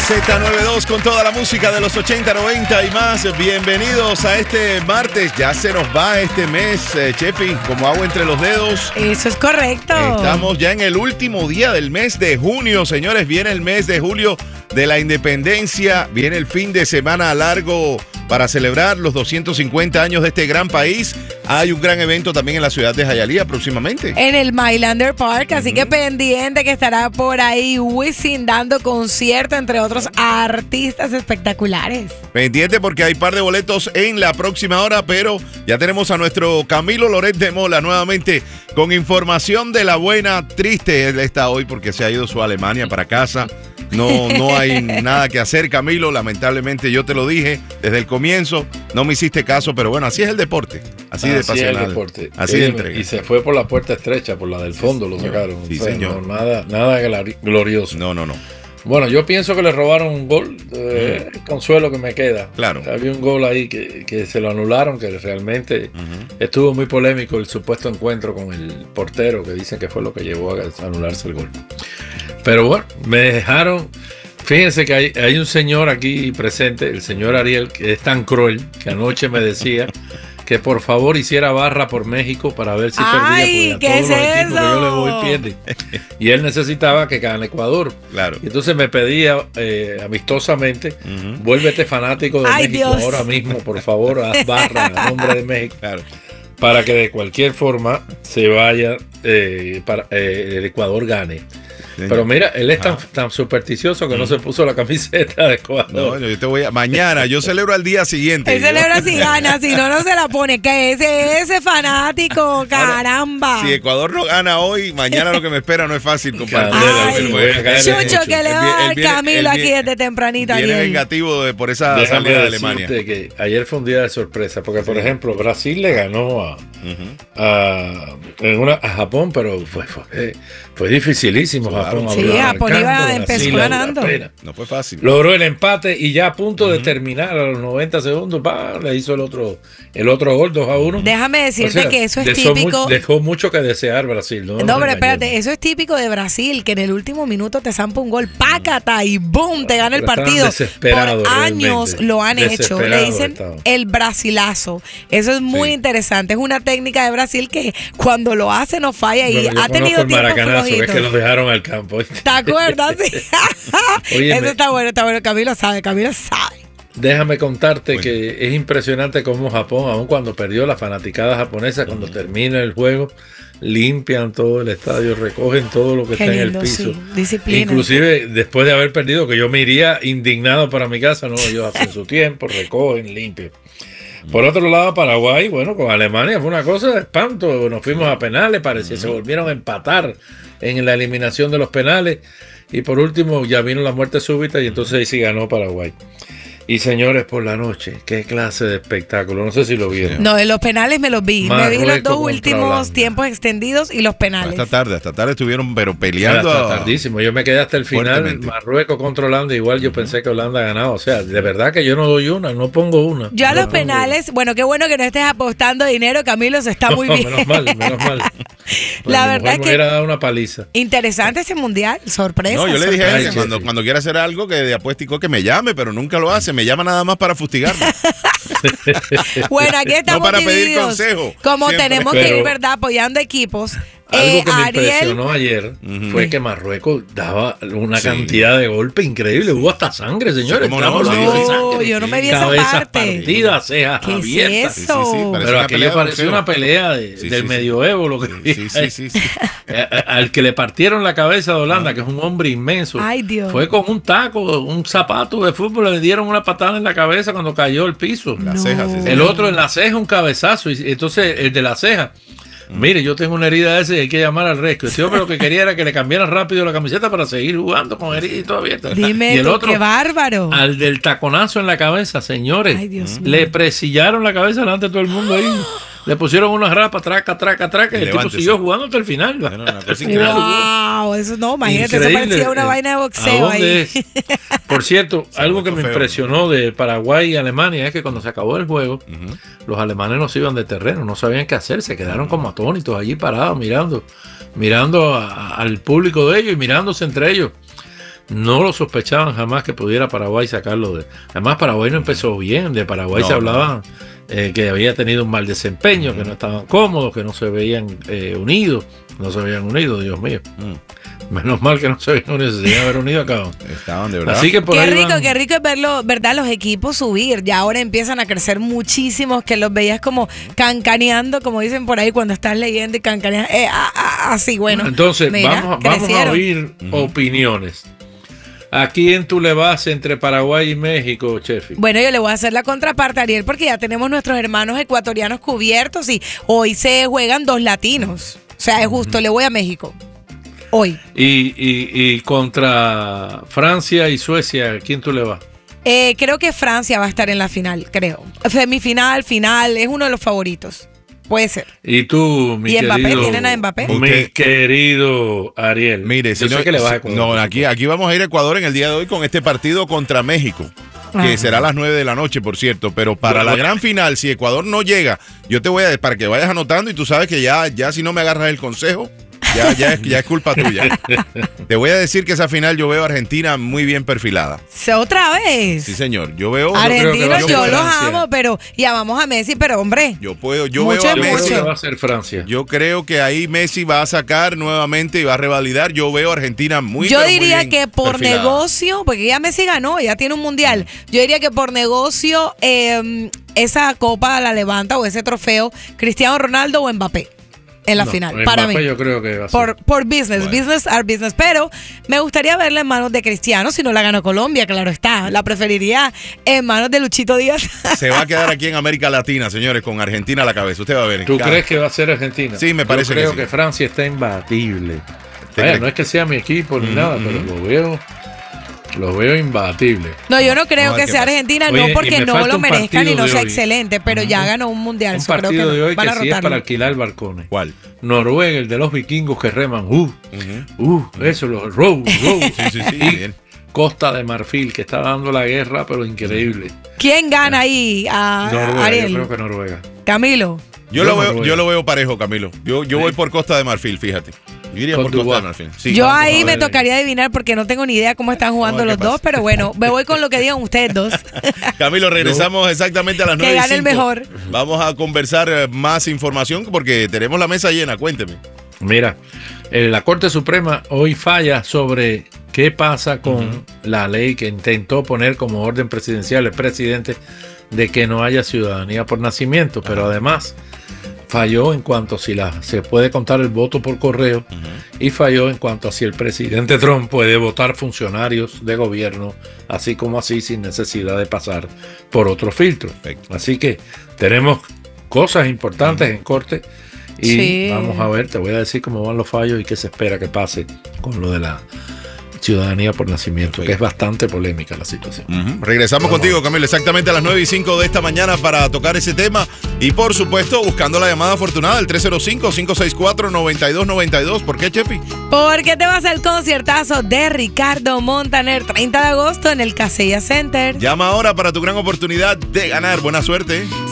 Z92 con toda la música de los 80, 90 y más. Bienvenidos a este martes. Ya se nos va este mes, Chefi, como agua entre los dedos. Eso es correcto. Estamos ya en el último día del mes de junio, señores. Viene el mes de julio de la independencia. Viene el fin de semana largo para celebrar los 250 años de este gran país. Hay un gran evento también en la ciudad de Hialeah próximamente. En el Mylander Park, así que pendiente que estará por ahí Wisin dando concierto, entre otros artistas espectaculares. Pendiente porque hay par de boletos en la próxima hora, pero ya tenemos a nuestro Camilo Loret de Mola nuevamente con información de la buena. Triste él está hoy porque se ha ido su Alemania para casa. No hay nada que hacer, Camilo. Lamentablemente yo te lo dije desde el comienzo. No me hiciste caso, pero bueno, así es el deporte. Así de pasional. Es el deporte. Así de entrega. Y se fue por la puerta estrecha, por la del fondo, lo sacaron. Sí, señor. Nada glorioso. No. Bueno, yo pienso que le robaron un gol. Consuelo que me queda. Claro. Había un gol ahí que se lo anularon, que realmente estuvo muy polémico el supuesto encuentro con el portero, que dicen que fue lo que llevó a anularse el gol. Pero bueno, me dejaron. Fíjense que hay un señor aquí presente, el señor Ariel, que es tan cruel que anoche me decía que por favor hiciera barra por México para ver si ¡ay, perdía. qué es Todos los equipos eso! que yo le voy pierde. Y él necesitaba que gane Ecuador. Claro. Y entonces me pedía amistosamente, vuélvete fanático de ¡ay, México Dios! ahora mismo, por favor, haz barra en nombre de México. Claro. Para que de cualquier forma se vaya, para el Ecuador gane. Pero mira, él es tan supersticioso que no se puso la camiseta de Ecuador. No, yo te voy a... Mañana, yo celebro al día siguiente. Él celebra si gana, si no se la pone. Que ese fanático, caramba. Si Ecuador no gana hoy, mañana lo que me espera no es fácil, compadre. Chucho, que le va a dar Camilo aquí desde tempranito. Viene vengativo por esa salida de Alemania. Que ayer fue un día de sorpresa, porque por ejemplo, Brasil le ganó a Japón, pero fue dificilísimo. Japón, sí, Japón empezó ganando. No fue fácil. Logró el empate y ya a punto de terminar a los 90 segundos, le hizo el otro gol, 2-1. Déjame decirte que eso es típico. Dejó mucho que desear Brasil. No, pero espérate, eso es típico de Brasil, que en el último minuto te zampa un gol, pácata y boom, te gana el partido. Por años lo han hecho. Le dicen el brasilazo. Eso es muy interesante. Es una técnica de Brasil que cuando lo hace no falla y ha tenido tiempo maracanazo, que es que los dejaron al campo. ¿Te acuerdas? Sí. Eso está bueno. Camilo sabe. Déjame contarte que es impresionante cómo Japón, aun cuando perdió la fanaticada japonesa, cuando termina el juego, limpian todo el estadio, recogen todo lo que está en el piso. Sí. Disciplina. Inclusive después de haber perdido, que yo me iría indignado para mi casa, no, ellos hacen su tiempo, recogen, limpian. Por otro lado, Paraguay, bueno, con Alemania fue una cosa de espanto. Nos fuimos a penales, parecía, se volvieron a empatar en la eliminación de los penales. Y por último, ya vino la muerte súbita y entonces ahí sí ganó Paraguay. Y señores, por la noche, qué clase de espectáculo. No sé si lo vieron. No, en los penales me los vi. Marruecos me vi los dos contra últimos Holanda. tiempos extendidos y los penales. Hasta tarde estuvieron pero peleando. Hasta tardísimo. Yo me quedé hasta el final. Fuertemente. Marruecos contra Holanda. Igual yo pensé que Holanda ganaba. O sea, de verdad que yo no doy una, no pongo una. Yo a los penales, bueno, qué bueno que no estés apostando dinero, Camilo, se está muy bien. Menos mal. La verdad es me que hubiera dado una paliza. interesante ese mundial, sorpresa. No, yo le dije a él sorpresa. que cuando quiera hacer algo que de apuestico que me llame, pero nunca lo hace. Me llama nada más para fustigarme. Bueno, aquí estamos No para pedir divididos. consejo. Como Siempre. tenemos que ir, Pero- ¿verdad? Apoyando equipos. Algo que me Ariel, impresionó ayer fue que Marruecos daba una cantidad de golpes increíble. Hubo hasta sangre, señores. cómo no, Estamos hablando de sangre. yo no me vi esa Cabezas parte. partidas, cejas ¿Qué abiertas. es eso? parece Pero una aquello pelea de parecía boxeo. una pelea Sí, del sí. medioevo, lo que vi. Sí. Al que le partieron la cabeza de Holanda, que es un hombre inmenso, Ay, Dios. fue con un taco, un zapato de fútbol, le dieron una patada en la cabeza cuando cayó al piso. Las cejas, sí. El otro en la ceja, un cabezazo. Y entonces el de la ceja, mire, yo tengo una herida esa y hay que llamar al rescue. Ese hombre lo que quería era que le cambiaran rápido la camiseta para seguir jugando con herida y todo abierta. Dime y el tú, otro, qué bárbaro. al del taconazo en la cabeza, señores. Ay, Dios mío. Le presillaron la cabeza delante de todo el mundo ahí. Le pusieron una rapa, traca, y el tipo Levántese. siguió jugando hasta el final. Bueno, una cosa increíble. Wow, eso no, imagínate, Increíble. eso parecía una vaina de ¿A boxeo dónde ahí. es? Por cierto, algo que me feo. impresionó de Paraguay y Alemania es que cuando se acabó el juego, los alemanes no se iban de terreno, no sabían qué hacer, se quedaron como atónitos allí parados mirando al público de ellos y mirándose entre ellos. no lo sospechaban jamás que pudiera Paraguay sacarlo de... Además, Paraguay no empezó bien. De Paraguay se hablaba que había tenido un mal desempeño, que no estaban cómodos, que no se veían unidos. No se veían unidos, Dios mío. Menos mal que no se habían unido, se debían haber unido acá. Estaban de verdad. Así que por qué ahí rico es verlo, ¿verdad? Los equipos subir. Ya ahora empiezan a crecer muchísimos, que los veías como cancaneando, como dicen por ahí cuando estás leyendo y cancaneando. Así, bueno. Entonces, mira, vamos a oír opiniones. ¿A quién tú le vas entre Paraguay y México, Chefi? Bueno, yo le voy a hacer la contraparte, Ariel, porque ya tenemos nuestros hermanos ecuatorianos cubiertos y hoy se juegan 2 latinos. O sea, es justo, le voy a México. Hoy. Y contra Francia y Suecia, ¿a quién tú le vas? Creo que Francia va a estar en la final, creo. Semifinal, final, es uno de los favoritos. Puede ser. Y tú, mi querido... ¿Y Mbappé? ¿Tienen a Mbappé? Mi querido Ariel. Mire, si no, que le vas a no, aquí vamos a ir a Ecuador en el día de hoy con este partido contra México, que será a las 9 de la noche, por cierto. Pero para la gran final, si Ecuador no llega, yo te voy a... Para que vayas anotando y tú sabes que ya si no me agarras el consejo... Ya es culpa tuya. Te voy a decir que esa final yo veo a Argentina muy bien perfilada. ¿Otra vez? Sí, señor. Yo veo... Argentinos, yo los amo, pero... Y amamos a Messi, pero hombre... Yo veo a Messi... va a ser Francia. Yo creo que ahí Messi va a sacar nuevamente y va a revalidar. Yo veo a Argentina muy Yo diría muy bien que por perfilada. Negocio, porque ya Messi ganó, ya tiene un mundial. Yo diría que por negocio esa copa la levanta o ese trofeo Cristiano Ronaldo o Mbappé. En la final, para mí. Yo creo que va a ser. Por business, bueno. Business are business. Pero me gustaría verla en manos de Cristiano, si no la ganó Colombia, claro está. La preferiría en manos de Luchito Díaz. Se va a quedar aquí en América Latina, señores, con Argentina a la cabeza. Usted va a ver. ¿Tú crees que va a ser Argentina? Sí, me parece que sí. Yo creo que Francia está imbatible. Vaya, no es que sea mi equipo ni nada, pero lo veo imbatible. No, yo no creo que sea Argentina, no porque no lo merezcan y no sea excelente, pero ya ganó un mundial. Un partido de hoy que sí es para alquilar balcones. ¿Cuál? Noruega, el de los vikingos que reman. Eso, los row. Sí, bien. Costa de Marfil, que está dando la guerra, pero increíble. ¿Quién gana ahí? Noruega, Ariel. yo creo que Noruega. Camilo. Yo lo veo parejo, Camilo. Yo voy por Costa de Marfil, fíjate. Yo iría por Costa de Marfil. Sí, yo ahí me tocaría adivinar porque no tengo ni idea cómo están jugando los dos, pero bueno, me voy con lo que digan ustedes dos. Camilo, regresamos exactamente a las 9:05. Que gane el mejor. Vamos a conversar más información porque tenemos la mesa llena. Cuénteme. Mira, la Corte Suprema hoy falla sobre qué pasa con la ley que intentó poner como orden presidencial el presidente de que no haya ciudadanía por nacimiento, pero además falló en cuanto a si se puede contar el voto por correo y falló en cuanto a si el presidente Trump puede votar funcionarios de gobierno, así como así, sin necesidad de pasar por otro filtro. Perfecto. Así que tenemos cosas importantes en corte y vamos a ver, te voy a decir cómo van los fallos y qué se espera que pase con lo de la ciudadanía por nacimiento, que es bastante polémica la situación. Regresamos contigo, Camilo, exactamente a las 9:05 de esta mañana para tocar ese tema y por supuesto buscando la llamada afortunada, el 305-564-9292. ¿Por qué, Chefi? Porque te vas al conciertazo de Ricardo Montaner, 30 de agosto en el Casella Center. Llama ahora para tu gran oportunidad de ganar. Buena suerte.